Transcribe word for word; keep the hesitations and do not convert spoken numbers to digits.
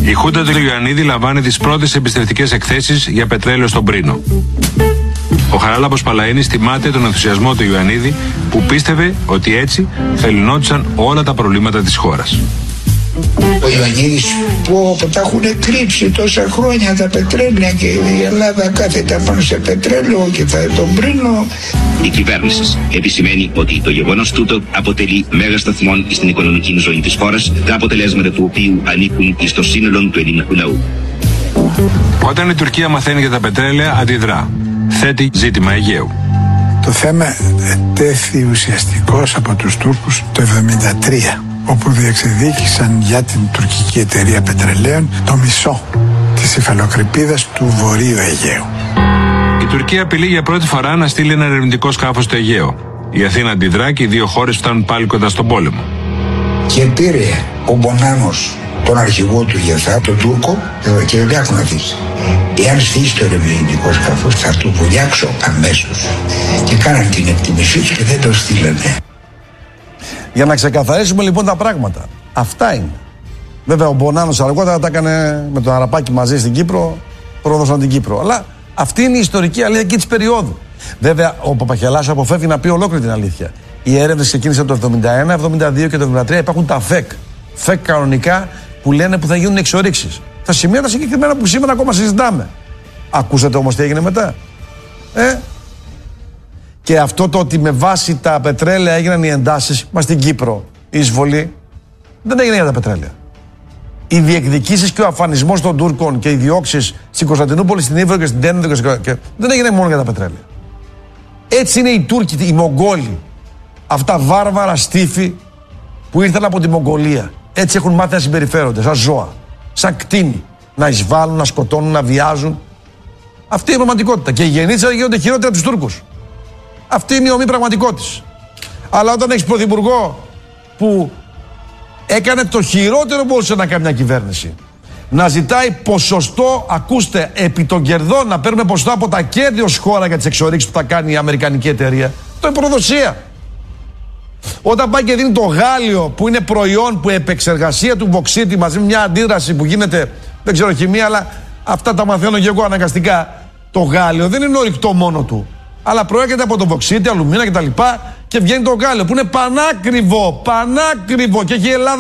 Η Χούντα του Ιωαννίδη λαμβάνει τις πρώτες εμπιστευτικές εκθέσεις για πετρέλαιο στον Πρίνο. Ο Χαράλαμπος Παλαΐνης τιμάται τον ενθουσιασμό του Ιωαννίδη που πίστευε ότι έτσι θα λυνόντουσαν όλα τα προβλήματα της χώρας. Ο Ιωαννίδης που τα έχουν κρύψει τόσα χρόνια τα πετρέλαια και η Ελλάδα κάθεται πάνω σε πετρέλαιο και θα τον Πρίνο. Η κυβέρνηση επισημαίνει ότι το γεγονός τούτο αποτελεί μέγα σταθμό στην οικονομική ζωή της χώρας, τα αποτελέσματα του οποίου ανήκουν στο σύνολο του ελληνικού λαού. Όταν η Τουρκία μαθαίνει για τα πετρέλαια, αντιδρά. Θέτει ζήτημα Αιγαίου. Το θέμα τέθη ουσιαστικώς από τους Τούρκους το εβδομήντα τρία, όπου διεξεδίκησαν για την τουρκική εταιρεία πετρελαίων το μισό της υφαλοκρηπίδας του Βορείου Αιγαίου. Η Τουρκία απειλεί για πρώτη φορά να στείλει ένα ερευνητικό σκάφος στο Αιγαίο. Η Αθήνα αντιδρά και οι δύο χώρες φτάνουν πάλι κοντά στον πόλεμο. Και πήρε ο Μπονάνος τον αρχηγό του Γεθά, τον Τούρκο, και δεν άκου να δεις. Εάν στήσει το ερευνητικό σκάφος θα του βουλιάξω αμέσως. Και κάναν την εκτίμησή του και δεν το στείλανε. Για να ξεκαθαρίσουμε λοιπόν τα πράγματα. Αυτά είναι. Βέβαια ο Μπονάνος αργότερα τα έκανε με τον Αραπάκη μαζί στην Κύπρο, πρόδωσαν την Κύπρο. Αλλά αυτή είναι η ιστορική αλήθεια και της περίοδου. Βέβαια ο Παπαχελάς αποφεύγει να πει ολόκληρη την αλήθεια. Οι έρευνες ξεκίνησαν το εβδομήντα ένα, εβδομήντα δύο και το εβδομήντα τρία. Υπάρχουν τα ΦΕΚ. ΦΕΚ κανονικά που λένε που θα γίνουν εξορίξεις. Τα σημεία τα συγκεκριμένα που σήμερα ακόμα συζητάμε. Ακούσατε όμως τι έγινε μετά. Ε? Και αυτό το ότι με βάση τα πετρέλαια έγιναν οι εντάσεις, μα στην Κύπρο η εισβολή δεν έγινε για τα πετρέλαια. Οι διεκδικήσεις και ο αφανισμός των Τούρκων και οι διώξεις στην Κωνσταντινούπολη, στην Ήβρο και στην Τέννη και δεν έγινε μόνο για τα πετρέλαια. Έτσι είναι οι Τούρκοι, οι Μογγόλοι, αυτά βάρβαρα στίφη που ήρθαν από τη Μογγολία. Έτσι έχουν μάθει να συμπεριφέρονται, σαν ζώα, σαν κτήνη. Να εισβάλλουν, να σκοτώνουν, να βιάζουν. Αυτή είναι η πραγματικότητα. Και οι γεννήτες γίνονται χειρότερα από τους Τούρκους. Αυτή είναι η ομή πραγματικότητα. Αλλά όταν έχεις πρωθυπουργό που έκανε το χειρότερο που μπορούσε να κάνει μια κυβέρνηση, να ζητάει ποσοστό, ακούστε, επί των κερδών, να παίρνουμε ποσοστό από τα κέρδη ως χώρα για τις εξορίξεις που θα κάνει η αμερικανική εταιρεία, το είναι προδοσία. Όταν πάει και δίνει το γάλλιο που είναι προϊόν που επεξεργασία του βοξίτη μαζί με μια αντίδραση που γίνεται, δεν ξέρω χημεία, αλλά αυτά τα μαθαίνω και εγώ αναγκαστικά. Το γάλλιο δεν είναι ορυκτό μόνο του, αλλά προέρχεται από το βοξίτη, αλουμίνα κτλ. Και βγαίνει το γάλλιο που είναι πανάκριβο, πανάκριβο και έχει η Ελλάδα